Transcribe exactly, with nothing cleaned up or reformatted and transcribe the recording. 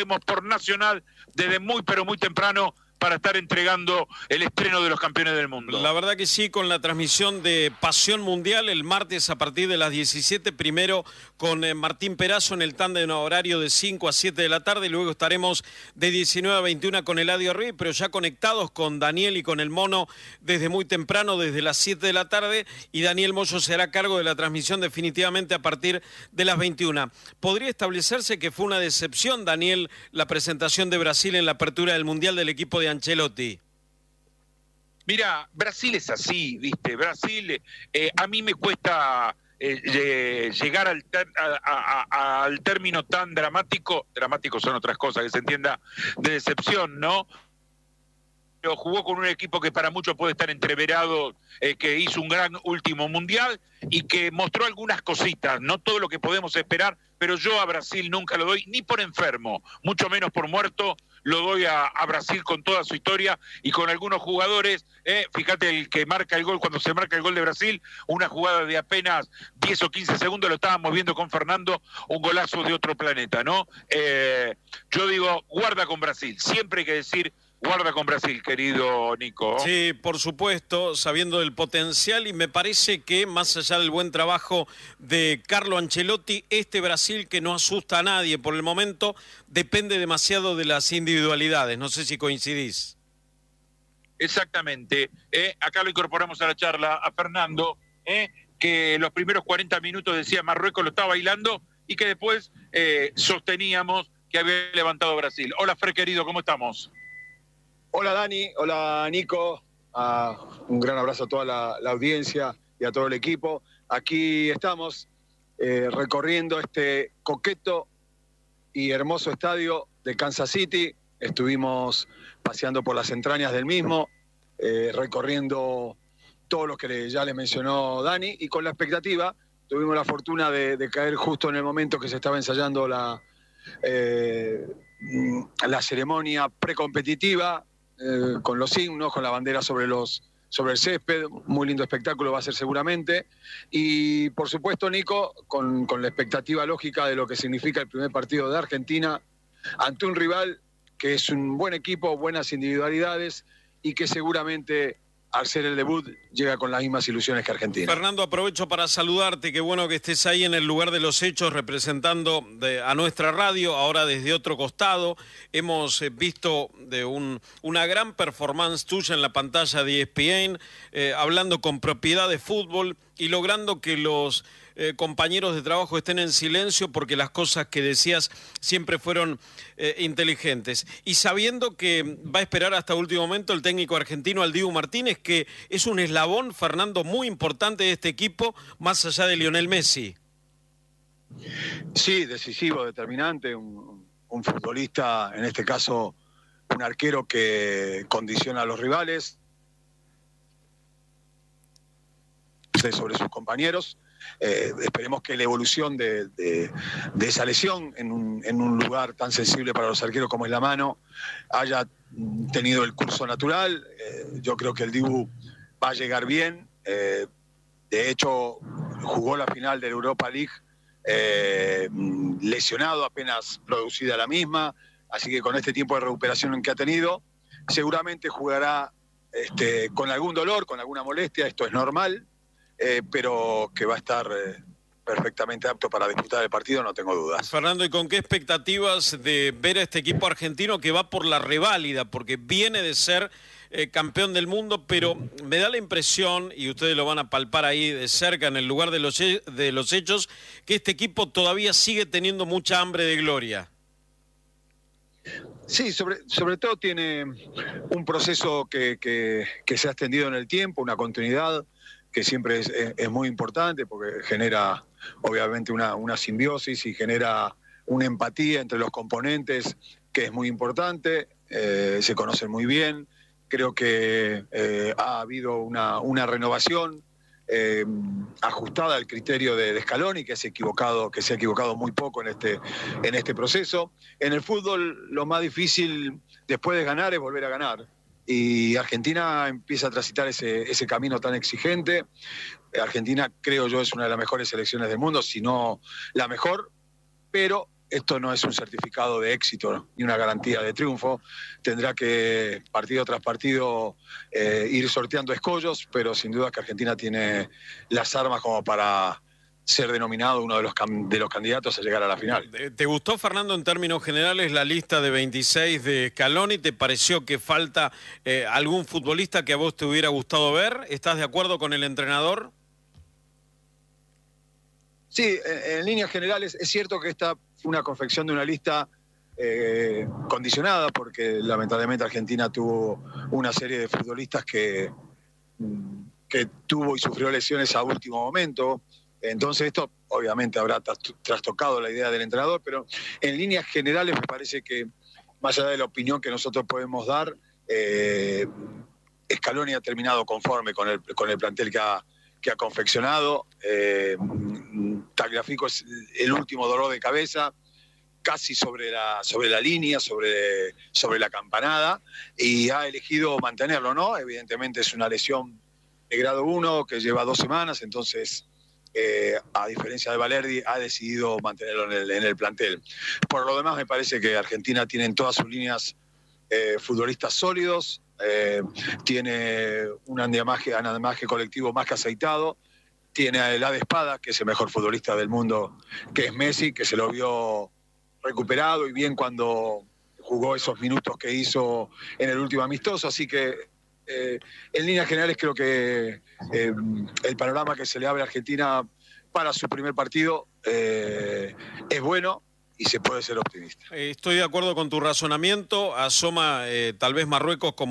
estaremos por Nacional desde muy pero muy temprano para estar entregando el estreno de los campeones del mundo. La verdad que sí, con la transmisión de Pasión Mundial el martes a partir de las diecisiete, primero con eh, Martín Perazo en el tándem horario de cinco a siete de la tarde, y luego estaremos de diecinueve a veintiuna con Eladio Ruiz, pero ya conectados con Daniel y con el Mono desde muy temprano, desde las siete de la tarde, y Daniel Moyo se hará cargo de la transmisión definitivamente a partir de las veintiuna. ¿Podría establecerse que fue una decepción, Daniel, la presentación de Brasil en la apertura del Mundial del equipo de Ancelotti? Mira, Brasil es así, ¿viste? Brasil, eh, a mí me cuesta eh, llegar al, ter, a, a, a, al término tan dramático, dramático son otras cosas, que se entienda, de decepción, ¿no? Pero jugó con un equipo que para muchos puede estar entreverado, eh, que hizo un gran último mundial y que mostró algunas cositas, no todo lo que podemos esperar, pero yo a Brasil nunca lo doy ni por enfermo, mucho menos por muerto. Lo doy a, a Brasil con toda su historia y con algunos jugadores, eh, fíjate el que marca el gol, cuando se marca el gol de Brasil, una jugada de apenas diez o quince segundos, lo estábamos viendo con Fernando, un golazo de otro planeta, ¿no? Eh, yo digo, guarda con Brasil, siempre hay que decir guarda con Brasil, querido Nico. Sí, por supuesto, sabiendo del potencial, y me parece que más allá del buen trabajo de Carlo Ancelotti, este Brasil que no asusta a nadie por el momento, depende demasiado de las individualidades. No sé si coincidís. Exactamente. Eh, acá lo incorporamos a la charla a Fernando, eh, que los primeros cuarenta minutos decía Marruecos lo estaba bailando y que después eh, sosteníamos que había levantado Brasil. Hola, Fer, querido, ¿cómo estamos? Hola Dani, hola Nico, uh, un gran abrazo a toda la, la audiencia y a todo el equipo. Aquí estamos eh, recorriendo este coqueto y hermoso estadio de Kansas City. Estuvimos paseando por las entrañas del mismo, eh, recorriendo todo lo que ya les mencionó Dani, y con la expectativa, tuvimos la fortuna de, de caer justo en el momento que se estaba ensayando la, eh, la ceremonia precompetitiva, Eh, con los himnos, con la bandera sobre los sobre el césped. Muy lindo espectáculo va a ser seguramente, y por supuesto, Nico, con, con la expectativa lógica de lo que significa el primer partido de Argentina ante un rival que es un buen equipo, buenas individualidades, y que seguramente al ser el debut llega con las mismas ilusiones que Argentina. Fernando, aprovecho para saludarte, qué bueno que estés ahí en el lugar de los hechos representando de, a nuestra radio, ahora desde otro costado. Hemos eh, visto de un, una gran performance tuya en la pantalla de E S P N, eh, hablando con propiedad de fútbol y logrando que los eh, compañeros de trabajo estén en silencio, porque las cosas que decías siempre fueron eh, inteligentes. Y sabiendo que va a esperar hasta último momento el técnico argentino, al Dibu Martínez, que es un eslabón, Fernando, muy importante de este equipo, más allá de Lionel Messi. Sí, decisivo, determinante, un, un futbolista, en este caso un arquero que condiciona a los rivales sobre sus compañeros. Eh, esperemos que la evolución de, de, de esa lesión en un, en un lugar tan sensible para los arqueros como es la mano haya tenido el curso natural. Eh, yo creo que el Dibu va a llegar bien. Eh, de hecho, jugó la final de la Europa League eh, lesionado, apenas producida la misma, así que con este tiempo de recuperación que ha tenido, seguramente jugará este, con algún dolor, con alguna molestia, esto es normal. Eh, pero que va a estar eh, perfectamente apto para disputar el partido, no tengo dudas. Fernando, ¿y con qué expectativas de ver a este equipo argentino que va por la reválida? Porque viene de ser eh, campeón del mundo, pero me da la impresión, y ustedes lo van a palpar ahí de cerca en el lugar de los, de los hechos, que este equipo todavía sigue teniendo mucha hambre de gloria. Sí, sobre, sobre todo tiene un proceso que, que, que se ha extendido en el tiempo, una continuidad que siempre es, es, es muy importante, porque genera obviamente una, una simbiosis y genera una empatía entre los componentes que es muy importante. Eh, se conocen muy bien. Creo que eh, ha habido una, una renovación eh, ajustada al criterio de, de Scaloni, que se ha equivocado, que se ha equivocado muy poco en este, en este proceso. En el fútbol lo más difícil después de ganar es volver a ganar. Y Argentina empieza a transitar ese, ese camino tan exigente. Argentina, creo yo, es una de las mejores selecciones del mundo, si no la mejor, pero esto no es un certificado de éxito, ¿no?, ni una garantía de triunfo. Tendrá que, partido tras partido, eh, ir sorteando escollos, pero sin duda que Argentina tiene las armas como para ser denominado uno de los, de los candidatos a llegar a la final. ¿Te gustó, Fernando, en términos generales la lista de veintiséis de Scaloni? ¿Te pareció que falta eh, algún futbolista que a vos te hubiera gustado ver? ¿Estás de acuerdo con el entrenador? Sí, en, en líneas generales es cierto que esta fue una confección de una lista eh, condicionada, porque lamentablemente Argentina tuvo una serie de futbolistas que, que tuvo y sufrió lesiones a último momento. Entonces esto obviamente habrá trastocado la idea del entrenador, pero en líneas generales me parece que, más allá de la opinión que nosotros podemos dar, eh, Scaloni ha terminado conforme con el, con el plantel que ha, que ha confeccionado. Eh, Tagliafico es el último dolor de cabeza, casi sobre la, sobre la línea, sobre, sobre la campanada, y ha elegido mantenerlo, ¿no? Evidentemente es una lesión de grado uno que lleva dos semanas, entonces... Eh, a diferencia de Valerdi, ha decidido mantenerlo en el, en el plantel. Por lo demás, me parece que Argentina tiene en todas sus líneas eh, futbolistas sólidos, eh, tiene un andamiaje, un andamiaje colectivo más que aceitado, tiene a Elad Espada, que es el mejor futbolista del mundo, que es Messi, que se lo vio recuperado y bien cuando jugó esos minutos que hizo en el último amistoso, así que Eh, en líneas generales creo que eh, el panorama que se le abre a Argentina para su primer partido eh, es bueno y se puede ser optimista. Estoy de acuerdo con tu razonamiento. Asoma eh, tal vez Marruecos como